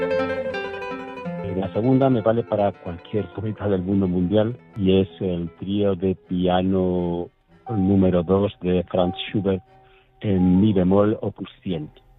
La segunda me vale para cualquier sonata del mundo mundial y es el trío de piano número 2 de Franz Schubert en mi bemol opus 100.